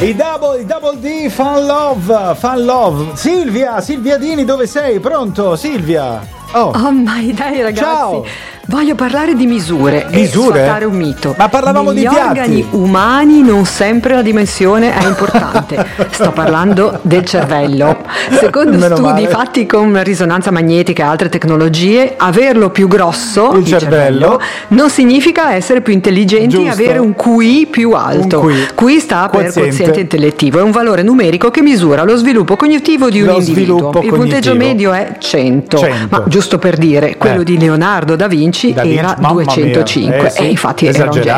I Double D, Fan Love. Silvia Dini, dove sei? Pronto, Silvia? Oh, ma dai ragazzi. Ciao. Voglio parlare di misure e sfatare un mito. Ma parlavamo Negli di piatti. organi umani non sempre la dimensione è importante. Sto parlando del cervello. Secondo studi fatti con risonanza magnetica e altre tecnologie, averlo più grosso, il cervello, non significa essere più intelligenti e avere un QI più alto. QI sta per quoziente intellettivo, è un valore numerico che misura lo sviluppo cognitivo di un individuo. Il punteggio medio è 100. Ma giusto per dire, quello di Leonardo da Vinci era 205 e infatti era un genio.